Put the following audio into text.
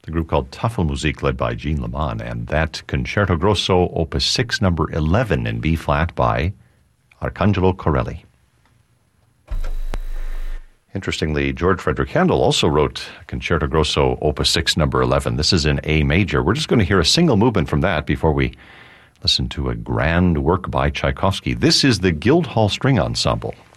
the group called Tafelmusik, led by Jean Leman, and that Concerto Grosso, Opus 6, number 11 in B-flat by Arcangelo Corelli. Interestingly, George Frederick Handel also wrote Concerto Grosso, Opus 6, number 11. This is in A major. We're just going to hear a single movement from that before we listen to a grand work by Tchaikovsky. This is the Guildhall String Ensemble.